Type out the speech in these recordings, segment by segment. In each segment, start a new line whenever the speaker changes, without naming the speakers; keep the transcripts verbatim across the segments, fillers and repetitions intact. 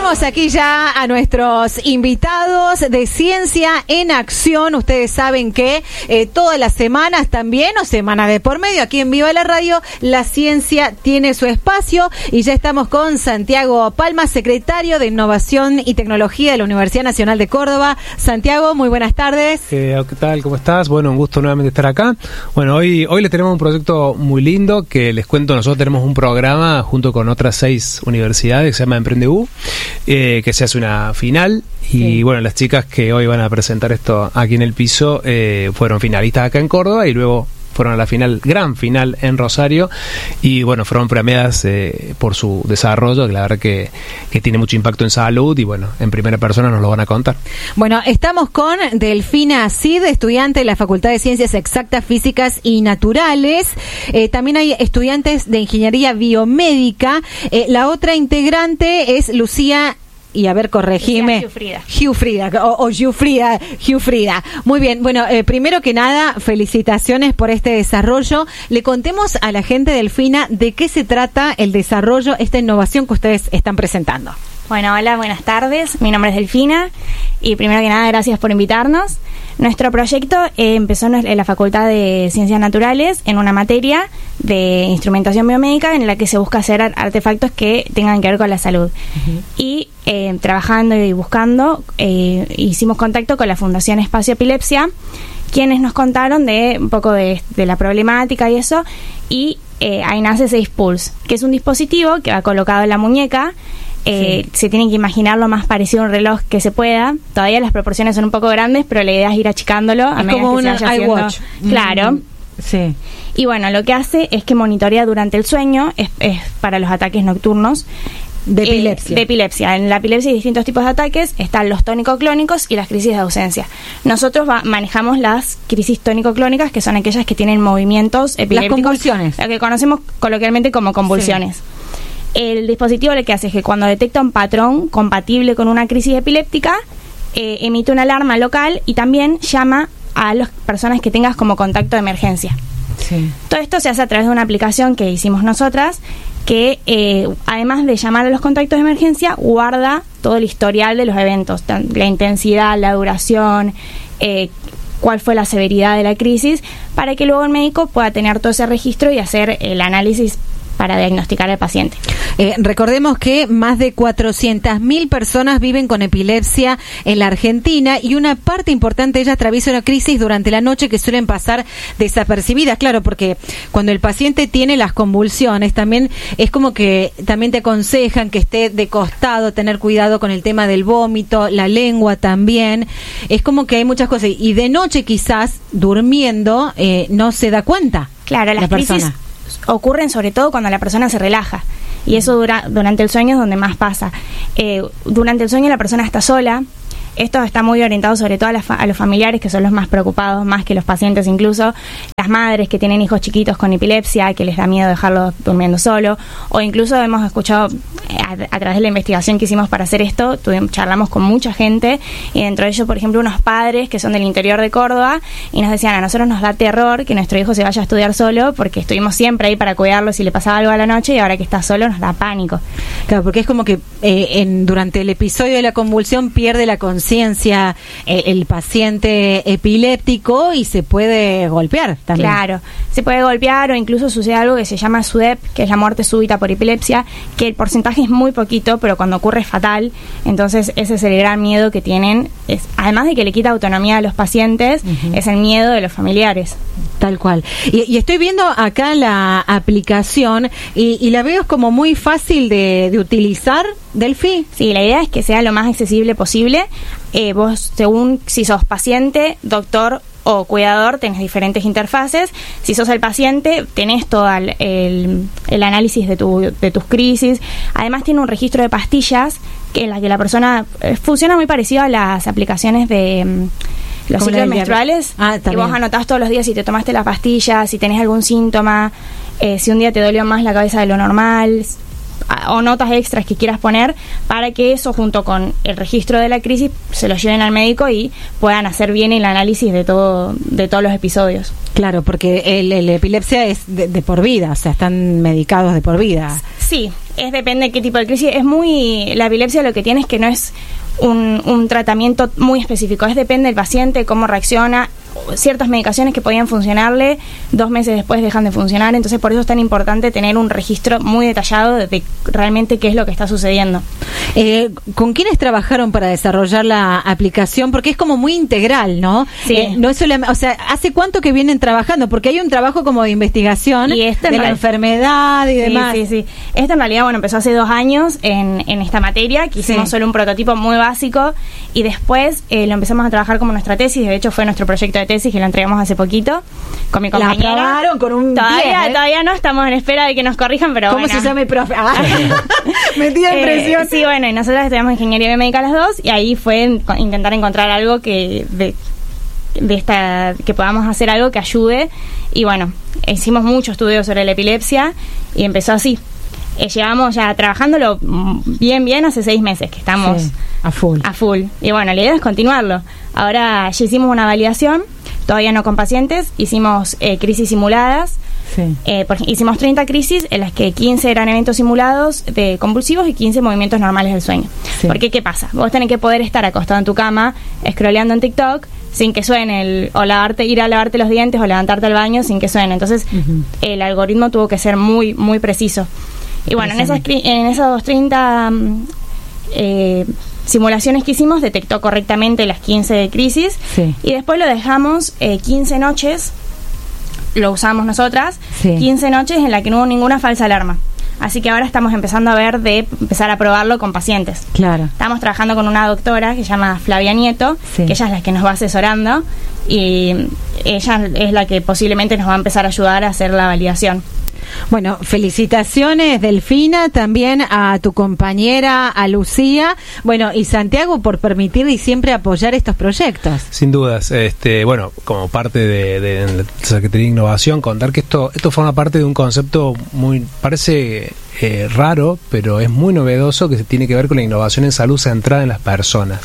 Tenemos aquí ya a nuestros invitados de Ciencia en Acción. Ustedes saben que eh, todas las semanas también, o semana de por medio, aquí en Viva la Radio, la ciencia tiene su espacio. Y ya estamos con Santiago Palma, secretario de Innovación y Tecnología de la Universidad Nacional de Córdoba. Santiago, muy buenas tardes.
Eh, ¿Qué tal? ¿Cómo estás? Bueno, un gusto nuevamente estar acá. Bueno, hoy, hoy les tenemos un proyecto muy lindo que les cuento. Nosotros tenemos un programa junto con otras seis universidades que se llama Emprende U, eh, que se hace una final. Y sí. Bueno, las chicas que hoy van a presentar esto aquí en el piso eh, fueron finalistas acá en Córdoba y luego fueron a la final, gran final en Rosario, y bueno, fueron premiadas eh, por su desarrollo, que la verdad que, que tiene mucho impacto en salud, y bueno, en primera persona nos lo van a contar.
Bueno, estamos con Delfina Cid, estudiante de la Facultad de Ciencias Exactas, Físicas y Naturales. Eh, también hay estudiantes de Ingeniería Biomédica. Eh, la otra integrante es Lucía. Y a ver, corregime.
Giuffrida.
Giuffrida, o, o Giuffrida, Giuffrida. Muy bien, bueno, eh, primero que nada, felicitaciones por este desarrollo. Le contemos a la gente, Delfina, de qué se trata el desarrollo, esta innovación que ustedes están presentando.
Bueno, hola, buenas tardes. Mi nombre es Delfina y primero que nada, gracias por invitarnos. Nuestro proyecto eh, empezó en la Facultad de Ciencias Naturales en una materia de instrumentación biomédica en la que se busca hacer artefactos que tengan que ver con la salud. Uh-huh. Y eh, trabajando y buscando, eh, hicimos contacto con la Fundación Espacio Epilepsia, quienes nos contaron de un poco de, de la problemática y eso, y eh, ahí nace seis Pulse, que es un dispositivo que va colocado en la muñeca. Eh, sí. Se tienen que imaginar lo más parecido a un reloj que se pueda. Todavía las proporciones son un poco grandes, pero la idea es ir achicándolo a
es
medida
como
que se vaya haciendo.
iWatch.
Claro.
Mm, sí.
Y bueno, lo que hace es que monitorea durante el sueño, es, es para los ataques nocturnos.
De epilepsia.
Eh, de epilepsia. En la epilepsia hay distintos tipos de ataques. Están los tónico-clónicos y las crisis de ausencia. Nosotros va, manejamos las crisis tónico-clónicas, que son aquellas que tienen movimientos epilépticos.
Las convulsiones.
Lo que conocemos coloquialmente como convulsiones. Sí. El dispositivo lo que hace es que cuando detecta un patrón compatible con una crisis epiléptica, eh, emite una alarma local y también llama a las personas que tengas como contacto de emergencia. Sí. Todo esto se hace a través de una aplicación que hicimos nosotras, que eh, además de llamar a los contactos de emergencia, guarda todo el historial de los eventos, la intensidad, la duración, eh, cuál fue la severidad de la crisis, para que luego el médico pueda tener todo ese registro y hacer el análisis para diagnosticar al paciente.
Eh, recordemos que más de cuatrocientas mil personas viven con epilepsia en la Argentina y una parte importante de ellas atraviesa una crisis durante la noche que suelen pasar desapercibidas. Claro, porque cuando el paciente tiene las convulsiones también es como que también te aconsejan que esté de costado, tener cuidado con el tema del vómito, la lengua también. Es como que hay muchas cosas y de noche quizás durmiendo eh, no se da cuenta.
Claro, las
la
crisis
persona.
Ocurren sobre todo cuando la persona se relaja y eso dura durante el sueño es donde más pasa. Eh, durante el sueño la persona está sola. Esto está muy orientado sobre todo a, la fa- a los familiares, que son los más preocupados, más que los pacientes incluso. Las madres que tienen hijos chiquitos con epilepsia, que les da miedo dejarlos durmiendo solo. O incluso hemos escuchado, a, a través de la investigación que hicimos para hacer esto, tuvimos, charlamos con mucha gente, y dentro de ellos, por ejemplo, unos padres que son del interior de Córdoba, y nos decían, a nosotros nos da terror que nuestro hijo se vaya a estudiar solo, porque estuvimos siempre ahí para cuidarlo si le pasaba algo a la noche, y ahora que está solo nos da pánico.
Claro, porque es como que eh, en, durante el episodio de la convulsión pierde la conciencia ciencia el, el paciente epiléptico y se puede golpear también.
Claro, se puede golpear o incluso sucede algo que se llama S U D E P, que es la muerte súbita por epilepsia, que el porcentaje es muy poquito, pero cuando ocurre es fatal. Entonces ese es el gran miedo que tienen, es, además de que le quita autonomía a los pacientes, uh-huh. es el miedo de los familiares.
Tal cual. Y, y estoy viendo acá la aplicación y, y la veo como muy fácil de, de utilizar, Delfi.
Sí, la idea es que sea lo más accesible posible. Eh, vos, según si sos paciente, doctor o cuidador, tenés diferentes interfaces. Si sos el paciente, tenés todo el, el, el análisis de, tu, de tus crisis. Además tiene un registro de pastillas que en la que la persona eh, funciona muy parecido a las aplicaciones de um, los ciclos menstruales. Ah, y vos anotás todos los días si te tomaste la pastilla, si tenés algún síntoma, eh, si un día te dolió más la cabeza de lo normal, o notas extras que quieras poner, para que eso junto con el registro de la crisis se lo lleven al médico y puedan hacer bien el análisis de todo de todos los episodios.
Claro, porque el, el epilepsia es de, de por vida, o sea, están medicados de por vida.
Sí, Es depende de qué tipo de crisis. Es muy... La epilepsia lo que tiene es que no es un, un tratamiento muy específico. Es depende del paciente, cómo reacciona. Ciertas medicaciones que podían funcionarle, dos meses después dejan de funcionar. Entonces por eso es tan importante tener un registro muy detallado de, de realmente qué es lo que está sucediendo.
Eh, ¿Con quiénes trabajaron para desarrollar la aplicación? Porque es como muy integral, ¿no?
Sí.
Eh, no es solamente, o sea, ¿hace cuánto que vienen trabajando? Porque hay un trabajo como de investigación
y esto
de la
real...
enfermedad y
sí,
demás.
Sí, sí. Esto en realidad, bueno, empezó hace dos años en, en esta materia, que hicimos sí. solo un prototipo muy básico y después eh, lo empezamos a trabajar como nuestra tesis. De hecho, fue nuestro proyecto de tesis que lo entregamos hace poquito con mi compañera.
La aprobaron con un
todavía,
diez, ¿eh?
Todavía no, estamos en espera de que nos corrijan, pero
¿Cómo
bueno.
se llama el profe? Ah, metida en presión.
Eh, sí, bueno, y nosotros estudiamos ingeniería biomédica las dos y ahí fue intentar encontrar algo que de, de esta que podamos hacer algo que ayude y bueno, hicimos mucho estudio sobre la epilepsia y empezó así. Eh, llevamos ya trabajándolo bien bien hace seis meses que estamos
sí, a full.
A full. Y bueno, la idea es continuarlo. Ahora ya hicimos una validación, todavía no con pacientes, hicimos eh, crisis simuladas.
Sí.
Eh, por, hicimos treinta crisis en las que quince eran eventos simulados de convulsivos y quince movimientos normales del sueño. Sí. Porque ¿qué pasa? Vos tenés que poder estar acostado en tu cama, scrolleando en TikTok, sin que suene el, o lavarte, ir a lavarte los dientes o levantarte al baño sin que suene. Entonces uh-huh. el algoritmo tuvo que ser muy, muy preciso. Y bueno, en esas en esos treinta eh, simulaciones que hicimos, detectó correctamente las quince de crisis.
Sí. Y
después lo dejamos eh, quince noches, lo usamos nosotras, sí. quince noches en las que no hubo ninguna falsa alarma. Así que ahora estamos empezando a ver de empezar a probarlo con pacientes.
Claro.
Estamos trabajando con una doctora que se llama Flavia Nieto, sí. que ella es la que nos va asesorando y ella es la que posiblemente nos va a empezar a ayudar a hacer la validación.
Bueno, felicitaciones, Delfina, también a tu compañera, a Lucía, bueno, y Santiago por permitir y siempre apoyar estos proyectos.
Sin dudas, este, bueno, como parte de, de, de la Secretaría de Innovación, contar que esto, esto forma parte de un concepto muy, parece eh, raro, pero es muy novedoso, que se tiene que ver con la innovación en salud centrada en las personas.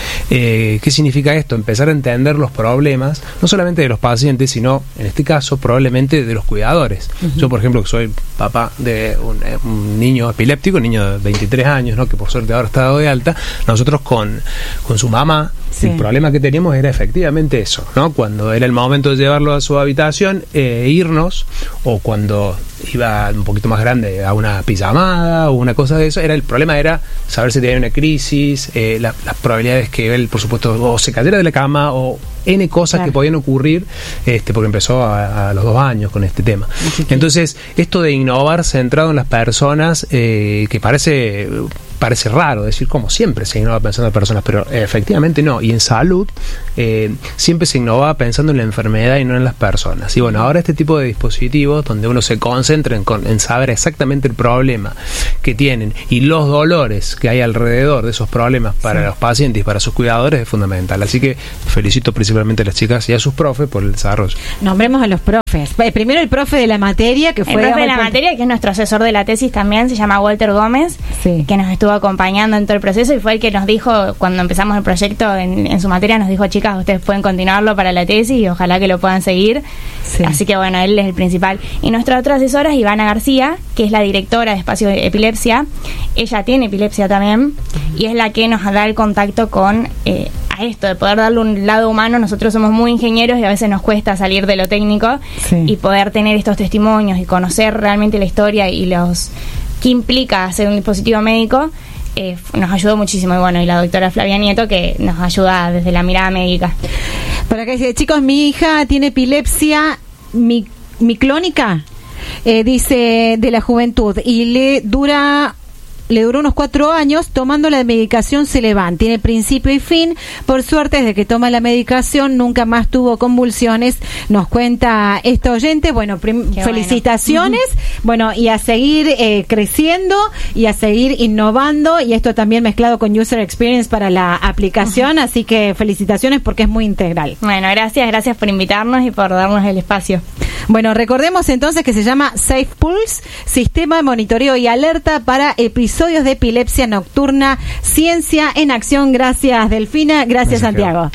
Eh, ¿Qué significa esto? Empezar a entender los problemas, no solamente de los pacientes, sino, en este caso, probablemente de los cuidadores. Uh-huh. Yo, por ejemplo, que soy papá de un, un niño epiléptico, un niño de veintitrés años, ¿no? Que por suerte ahora está dado de alta, nosotros con, con su mamá, sí. el problema que teníamos era efectivamente eso, ¿no? Cuando era el momento de llevarlo a su habitación, eh, irnos, o cuando iba un poquito más grande a una pijamada o una cosa de eso, era el problema era saber si tenía una crisis, eh, la, las probabilidades que él, por supuesto, o se cayera de la cama o N cosas claro. que podían ocurrir, este, porque empezó a, a los dos años con este tema. Sí, sí. Entonces, esto de innovar centrado en las personas, eh, que parece parece raro decir como siempre se innova pensando en personas, pero eh, efectivamente no. Y en salud eh, siempre se innova pensando en la enfermedad y no en las personas. Y bueno, ahora este tipo de dispositivos donde uno se concentra en, en saber exactamente el problema que tienen y los dolores que hay alrededor de esos problemas para sí. los pacientes y para sus cuidadores es fundamental. Así que felicito principalmente a las chicas y a sus profes por el desarrollo.
Nombremos a los profes. Primero el profe de la materia, que fue...
El profe de la materia, que es nuestro asesor de la tesis también, se llama Walter Gómez,
sí.
que nos estuvo acompañando en todo el proceso y fue el que nos dijo, cuando empezamos el proyecto en, en su materia, nos dijo, chicas, ustedes pueden continuarlo para la tesis y ojalá que lo puedan seguir. Sí. Así que bueno, él es el principal. Y nuestra otra asesora es Ivana García, que es la directora de Espacio de Epilepsia. Ella tiene epilepsia también y es la que nos da el contacto con... Eh, a esto, de poder darle un lado humano. Nosotros somos muy ingenieros y a veces nos cuesta salir de lo técnico sí. y poder tener estos testimonios y conocer realmente la historia y los qué implica hacer un dispositivo médico, eh, nos ayudó muchísimo. Y bueno, y la doctora Flavia Nieto, que nos ayuda desde la mirada médica.
Por acá dice, chicos, mi hija tiene epilepsia mi, miclónica, eh, dice, de la juventud, y le dura... Le duró unos cuatro años, tomando la medicación se le van, tiene principio y fin, por suerte desde que toma la medicación nunca más tuvo convulsiones, nos cuenta este oyente. Bueno, prim- felicitaciones, bueno. bueno, y a seguir eh, creciendo y a seguir innovando, y esto también mezclado con User Experience para la aplicación, uh-huh. así que felicitaciones porque es muy integral.
Bueno, gracias, gracias por invitarnos y por darnos el espacio.
Bueno, recordemos entonces que se llama Safe Pulse, Sistema de Monitoreo y Alerta para Episodios de Epilepsia Nocturna, Ciencia en Acción. Gracias, Delfina. Gracias, Santiago.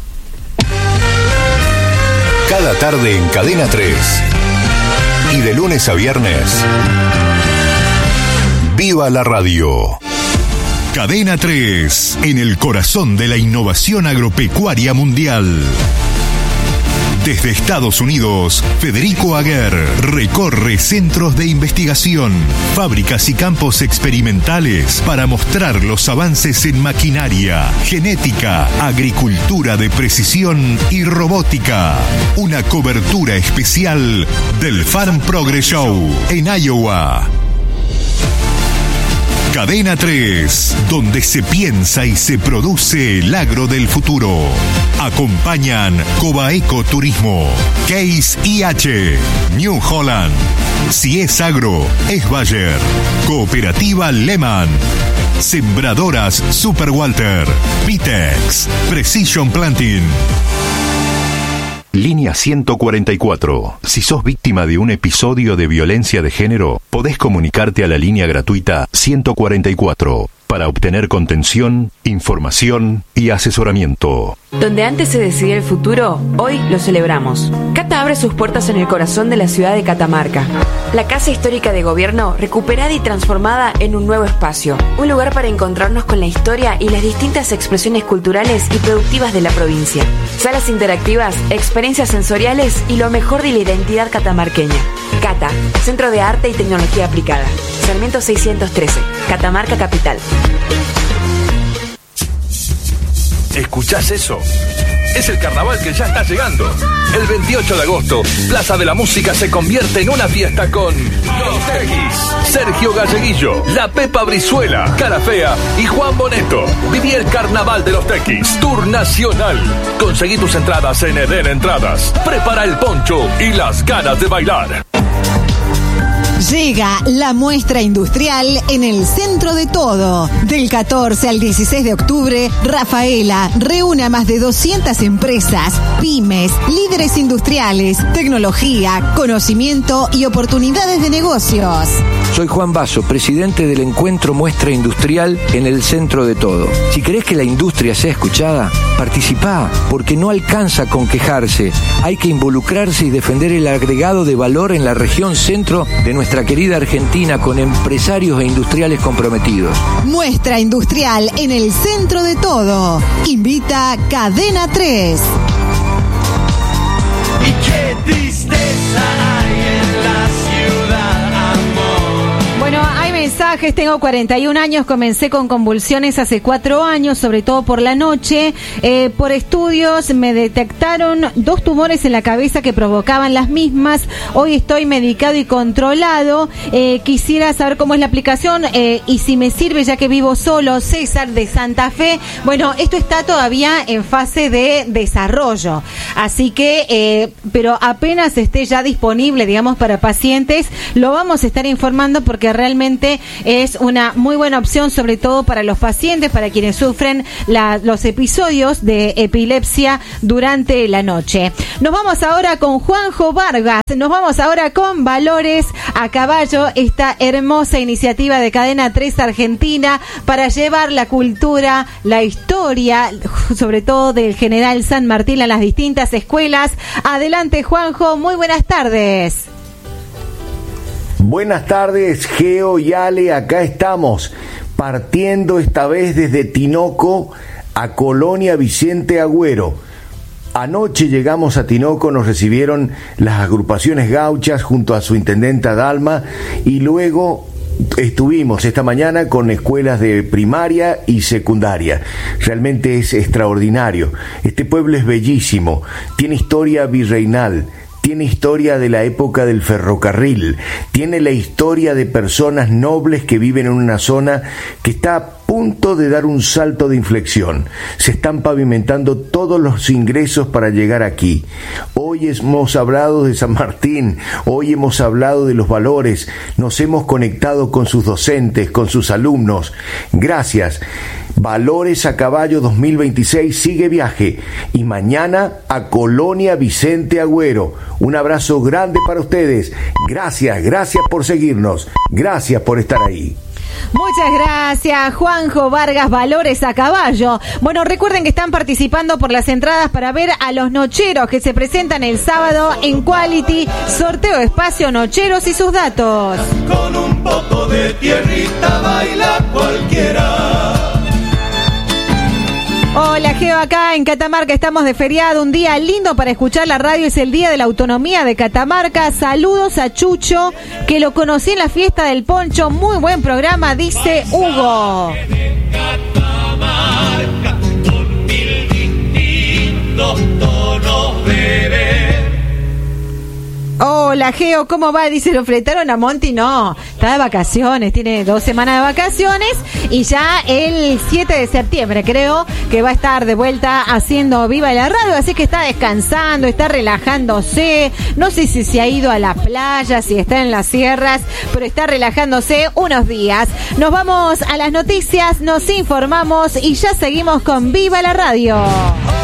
Cada tarde en Cadena tres y de lunes a viernes, ¡Viva la radio! Cadena tres, en el corazón de la innovación agropecuaria mundial. Desde Estados Unidos, Federico Aguer recorre centros de investigación, fábricas y campos experimentales para mostrar los avances en maquinaria, genética, agricultura de precisión y robótica. Una cobertura especial del Farm Progress Show en Iowa. Cadena tres, donde se piensa y se produce el agro del futuro. Acompañan Cobaeco Turismo, Case I H, New Holland. Si es agro, es Bayer. Cooperativa Lehman. Sembradoras Super Walter. Pitex. Precision Planting. Línea ciento cuarenta y cuatro. Si sos víctima de un episodio de violencia de género, podés comunicarte a la línea gratuita ciento cuarenta y cuatro para obtener contención, información y asesoramiento.
Donde antes se decidía el futuro, hoy lo celebramos. Cata abre sus puertas en el corazón de la ciudad de Catamarca. La Casa Histórica de Gobierno recuperada y transformada en un nuevo espacio. Un lugar para encontrarnos con la historia y las distintas expresiones culturales y productivas de la provincia. Salas interactivas, experiencias sensoriales y lo mejor de la identidad catamarqueña. Cata, Centro de Arte y Tecnología Aplicada. Sarmiento seiscientos trece, Catamarca Capital.
¿Escuchás eso? Es el carnaval que ya está llegando. El veintiocho de agosto, Plaza de la Música se convierte en una fiesta con Los Tequis, Sergio Galleguillo, La Pepa Brizuela, Cara Fea y Juan Boneto. Viví el carnaval de Los Tequis, Tour Nacional. Conseguí tus entradas en Eden Entradas. Prepara el poncho y las ganas de bailar.
Llega la muestra industrial en el centro de todo. Del catorce al dieciséis de octubre, Rafaela reúne a más de doscientas empresas, pymes, líderes industriales, tecnología, conocimiento y oportunidades de negocios.
Soy Juan Basso, presidente del encuentro Muestra Industrial en el centro de todo. Si querés que la industria sea escuchada, participá, porque no alcanza con quejarse. Hay que involucrarse y defender el agregado de valor en la región centro de nuestra querida Argentina, con empresarios e industriales comprometidos.
Muestra industrial en el centro de todo. Invita Cadena tres.
Y qué tristeza hay en la ciudad, amor.
Bueno, hay mensajes. Tengo cuarenta y un años, comencé con convulsiones hace cuatro años, sobre todo por la noche. Eh, por estudios me detectaron dos tumores en la cabeza que provocaban las mismas. Hoy estoy medicado y controlado. Eh, quisiera saber cómo es la aplicación eh, y si me sirve, ya que vivo solo. César de Santa Fe. Bueno, esto está todavía en fase de desarrollo, así que, eh, pero apenas esté ya disponible, digamos, para pacientes, lo vamos a estar informando, porque realmente es una muy buena opción, sobre todo para los pacientes, para quienes sufren la, los episodios de epilepsia durante la noche. Nos vamos ahora con Juanjo Vargas, nos vamos ahora con Valores a Caballo, esta hermosa iniciativa de Cadena tres Argentina para llevar la cultura, la historia, sobre todo del General San Martín, a las distintas escuelas. Adelante, Juanjo, muy buenas tardes.
Buenas tardes, Geo y Ale, acá estamos, partiendo esta vez desde Tinoco a Colonia Vicente Agüero. Anoche llegamos a Tinoco, nos recibieron las agrupaciones gauchas junto a su intendenta Dalma, y luego estuvimos esta mañana con escuelas de primaria y secundaria. Realmente es extraordinario. Este pueblo es bellísimo, tiene historia virreinal, tiene historia de la época del ferrocarril, tiene la historia de personas nobles que viven en una zona que está a punto de dar un salto de inflexión. Se están pavimentando todos los ingresos para llegar aquí. Hoy hemos hablado de San Martín, hoy hemos hablado de los valores, nos hemos conectado con sus docentes, con sus alumnos. Gracias. Valores a Caballo dos mil veintiséis sigue viaje, y mañana a Colonia Vicente Agüero. Un abrazo grande para ustedes. Gracias, gracias por seguirnos. Gracias por estar ahí.
Muchas gracias, Juanjo Vargas, Valores a Caballo. Bueno, recuerden que están participando por las entradas para ver a los Nocheros que se presentan el sábado en Quality. Sorteo espacio Nocheros y sus datos.
Con un poco ritmo de tierrita baila cualquiera.
Hola, Geo, acá en Catamarca estamos de feriado, un día lindo para escuchar la radio, es el Día de la Autonomía de Catamarca. Saludos a Chucho, que lo conocí en la fiesta del Poncho, muy buen programa, dice Hugo.
Catamarca, con mil distintos tonos de ver.
Hola, Geo, ¿cómo va? Dice, ¿lo fletaron a Monty? No, está de vacaciones, tiene dos semanas de vacaciones y ya el siete de septiembre creo que va a estar de vuelta haciendo Viva la Radio, así que está descansando, está relajándose, no sé si se ha ido a la playa, si está en las sierras, pero está relajándose unos días. Nos vamos a las noticias, nos informamos y ya seguimos con Viva la Radio.